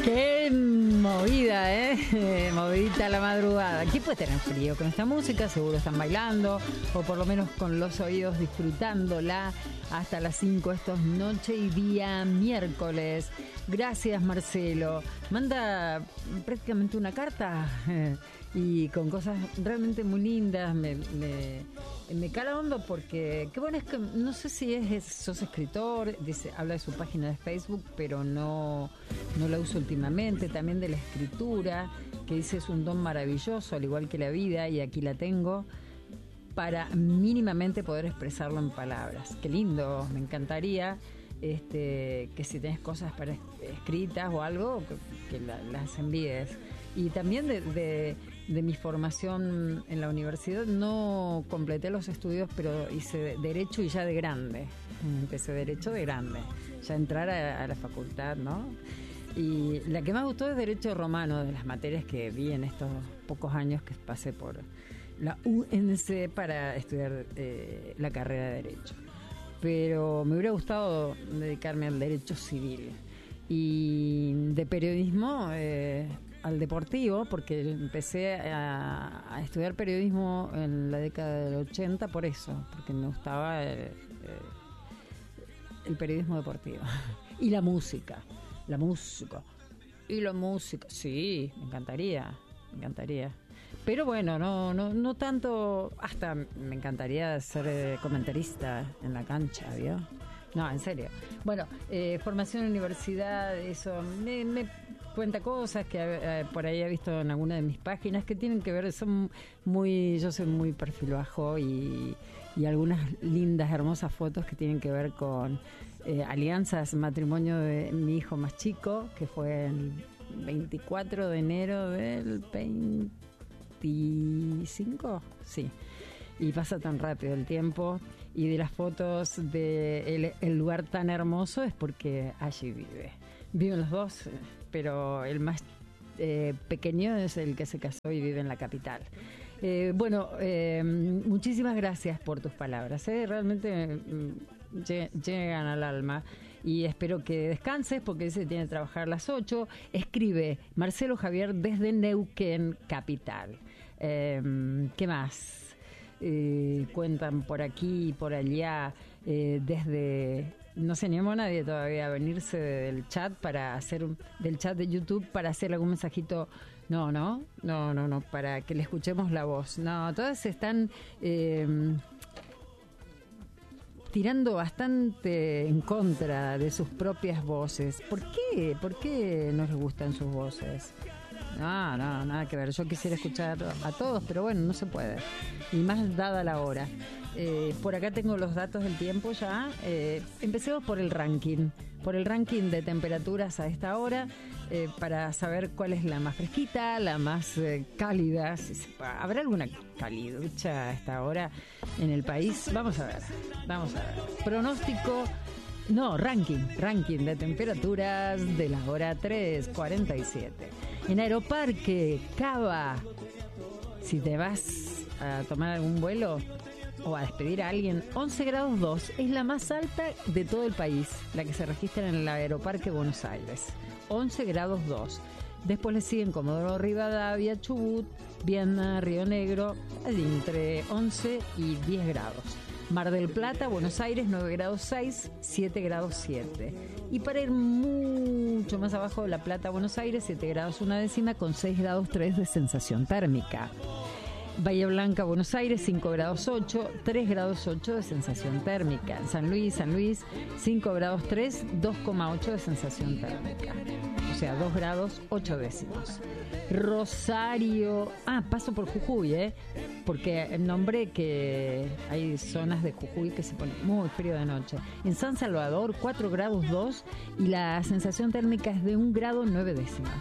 Qué movida, movidita la madrugada. ¿Quién puede tener frío con esta música? Seguro están bailando, o por lo menos con los oídos disfrutándola hasta las 5. Esto es noche y día miércoles. Gracias, Marcelo. Manda prácticamente una carta y con cosas realmente muy lindas. Me cala hondo porque qué bueno es que no sé si sos escritor, dice, habla de su página de Facebook, pero no la uso últimamente. También de la escritura, que dice es un don maravilloso, al igual que la vida, y aquí la tengo para mínimamente poder expresarlo en palabras. Qué lindo, me encantaría que si tenés cosas para escritas o algo, que las envíes. Y también de mi formación en la universidad, no completé los estudios, pero hice Derecho y ya de grande. Empecé Derecho de grande, ya entrar a la facultad, ¿no? Y la que más gustó es Derecho Romano, de las materias que vi en estos pocos años que pasé por la UNC para estudiar la carrera de Derecho. Pero me hubiera gustado dedicarme al Derecho Civil. Y de periodismo al deportivo, porque empecé a estudiar periodismo en la década del 80 por eso, porque me gustaba el periodismo deportivo. Y la música, sí, me encantaría. Pero bueno, no tanto, hasta me encantaría ser comentarista en la cancha, ¿vio? No, en serio. Bueno, formación en universidad, eso, me cuenta cosas que por ahí he visto en alguna de mis páginas que tienen que ver, yo soy muy perfil bajo y algunas lindas, hermosas fotos que tienen que ver con alianzas, matrimonio de mi hijo más chico, que fue el 24 de enero del 25, sí. Y pasa tan rápido el tiempo. Y de las fotos de el lugar tan hermoso es porque allí viven los dos, pero el más pequeño es el que se casó y vive en la capital. Muchísimas gracias por tus palabras, realmente llegan al alma. Y espero que descanses porque se tiene que trabajar a las 8. Escribe Marcelo Javier desde Neuquén, capital. ¿Qué más? Cuentan por aquí y por allá, desde, no se animó nadie todavía a venirse del chat del chat de YouTube para hacer algún mensajito. No, para que le escuchemos la voz. No, todas están tirando bastante en contra de sus propias voces. ¿Por qué? ¿Por qué no les gustan sus voces? No, nada que ver. Yo quisiera escuchar a todos, pero bueno, no se puede. Y más dada la hora. Por acá tengo los datos del tiempo ya. Empecemos por el ranking. Por el ranking de temperaturas a esta hora, para saber cuál es la más fresquita, la más cálida. ¿Habrá alguna caliducha a esta hora en el país? Vamos a ver. Pronóstico... No, ranking de temperaturas de la hora 3:47. En Aeroparque, Cava, si te vas a tomar algún vuelo o a despedir a alguien, 11 grados 2, es la más alta de todo el país, la que se registra en el Aeroparque Buenos Aires, 11 grados 2. Después le siguen Comodoro Rivadavia, Chubut, Viana, Río Negro, allí entre 11 y 10 grados. Mar del Plata, Buenos Aires, 9 grados 6, 7 grados 7. Y para ir mucho más abajo, La Plata, Buenos Aires, 7 grados 1 décima, con 6 grados 3 de sensación térmica. Bahía Blanca, Buenos Aires, 5 grados 8, 3 grados 8 de sensación térmica. San Luis, 5 grados 3, 2,8 de sensación térmica. O sea, 2 grados 8 décimos. Rosario, paso por Jujuy, porque nombré que hay zonas de Jujuy que se ponen muy frío de noche. En San Salvador, 4 grados 2 y la sensación térmica es de 1 grado 9 décimas.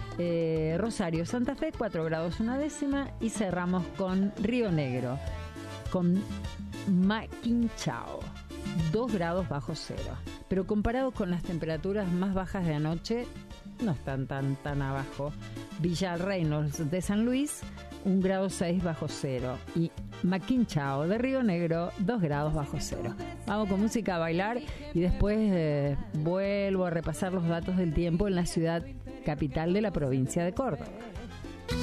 Rosario, Santa Fe, 4 grados 1 décima, y cerramos con Río Negro, con Maquinchao, 2 grados bajo cero. Pero comparado con las temperaturas más bajas de anoche, no están tan abajo. Villa Reynolds de San Luis, 1 grado 6 bajo cero, y Maquinchao de Río Negro, 2 grados bajo cero. Vamos con música a bailar y después vuelvo a repasar los datos del tiempo en la ciudad capital de la provincia de Córdoba.